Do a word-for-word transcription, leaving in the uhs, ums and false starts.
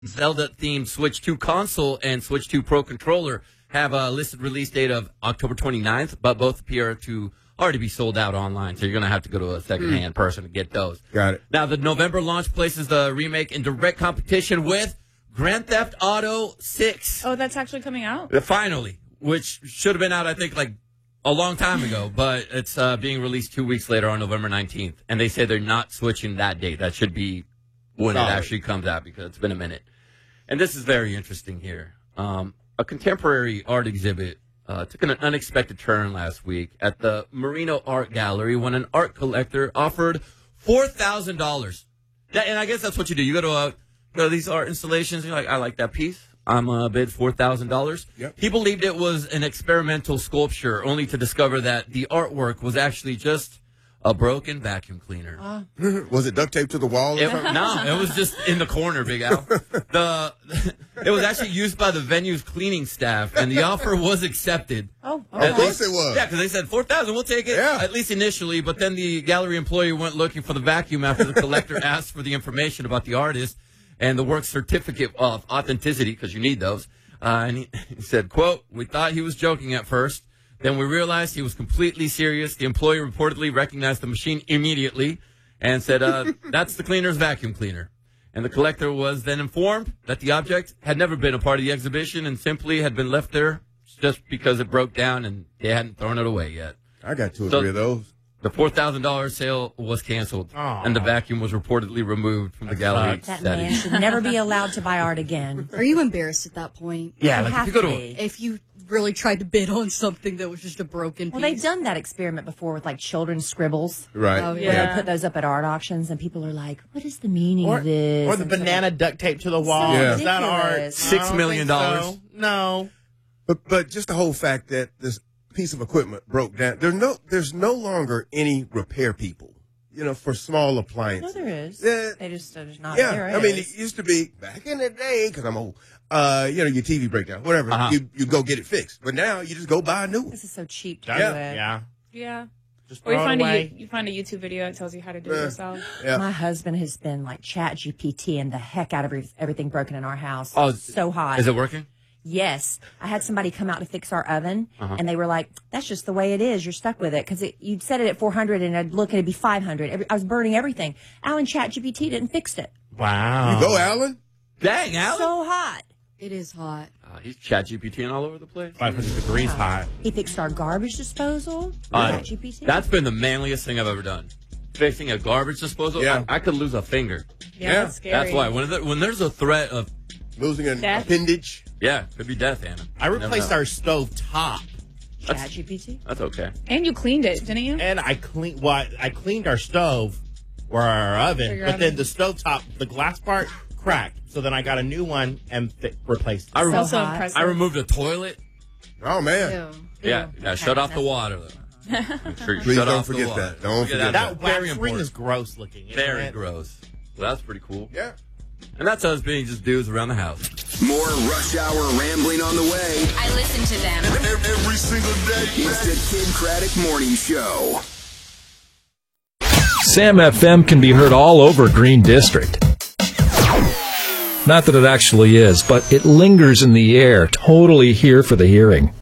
Zelda-themed Switch two console and Switch two Pro controller have a listed release date of October twenty-ninth, but both appear to already be sold out online, so you're going to have to go to a second-hand mm. person to get those. Got it. Now, the November launch places the remake in direct competition with Grand Theft Auto six. Oh, that's actually coming out? Finally, which should have been out, I think, like a long time ago, but it's uh, being released two weeks later on November nineteenth, and they say they're not switching that date. That should be when Solid. It actually comes out because it's been a minute. And this is very interesting here. Um, a contemporary art exhibit uh, took an unexpected turn last week at the Marino Art Gallery when an art collector offered four thousand dollars. And I guess that's what you do. You go to, a, go to these art installations, and you're like, I like that piece. I'm uh, bid four thousand dollars. Yep. He believed it was an experimental sculpture, only to discover that the artwork was actually just a broken vacuum cleaner. Uh, was it duct taped to the wall? Or it, something? No, it was just in the corner, Big Al. The it was actually used by the venue's cleaning staff, and the offer was accepted. Oh, okay. Of course it was. Yeah, because they said four thousand, we'll take it. Yeah. At least initially, but then the gallery employee went looking for the vacuum after the collector asked for the information about the artist and the work's certificate of authenticity, because you need those. Uh, and he, he said, quote, "We thought he was joking at first. Then we realized he was completely serious. The employee reportedly recognized the machine immediately and said, uh, that's the cleaner's vacuum cleaner." And the collector was then informed that the object had never been a part of the exhibition and simply had been left there just because it broke down and they hadn't thrown it away yet. I got two or So three of those. The four thousand dollars sale was canceled, Aww. and the vacuum was reportedly removed from the gallery. That that man evening. should never be allowed to buy art again. Are you embarrassed at that point? Yeah, You like if have you go to to be. If you really tried to bid on something that was just a broken piece. Well, they've done that experiment before with like children's scribbles. Right. Oh, Where yeah. they put those up at art auctions, and people are like, "What is the meaning Or, of this?" or the And so banana like, duct tape to the wall. So Yeah. Is that art? ridiculous. Six I don't million think dollars. so. No. But but just the whole fact that this piece of equipment broke down, there's no there's no longer any repair people, you know, for small appliances. No, there is. Yeah. They just there's not. Yeah, there I mean, is. it used to be back in the day, because I'm old, uh, you know, your T V breakdown, whatever, Uh-huh. you, you go get it fixed. But now you just go buy a new one. This is so cheap to That- do yeah. it. Yeah. Yeah. Just Or you throw it find, a, away. you find a YouTube video that tells you how to do Yeah. it yourself. Yeah. My husband has been like Chat G P T and the heck out of every- everything broken in our house. Oh, so hot. Is it working? Yes. I had somebody come out to fix our oven, Uh-huh. and they were like, that's just the way it is. You're stuck with it. Because you'd set it at four hundred, and I'd look, and it'd be five hundred. Every, I was burning everything. Alan Chat G P T didn't fix it. Wow. You go, Alan. Dang, Alan. So hot. It is hot. Uh, he's chat GPTing all over the place. five hundred degrees hot. He fixed our garbage disposal. Uh, Chat G P T. That's been the manliest thing I've ever done. Fixing a garbage disposal, Yeah. I, I could lose a finger. Yeah, Yeah. that's scary. That's why. When, there, when there's a threat of, Losing an Death? appendage. yeah, could be death, Anna. I You never replaced know. our stove top, Chat G P T. That's okay. And you cleaned it, didn't you? and I cleaned. Well, I cleaned our stove or our oven, For your but then oven. the stove top, the glass part cracked. So then I got a new one and th- replaced it. I, So remo- Also hot. impressive. I removed a toilet. Oh, man. Ew. Yeah, yeah. Shut off the water. Though. Make sure you Please shut don't off the forget water. that. Don't forget That Very wax ring important. is gross looking. isn't Very it? gross. So that's pretty cool. Yeah. And that's us being just dudes around the house. More Rush Hour rambling on the way. I listen to them. Every single day. It's the Kid Craddock Morning Show. Sam F M can be heard all over Green District. Not that it actually is, but it lingers in the air, totally here for the hearing.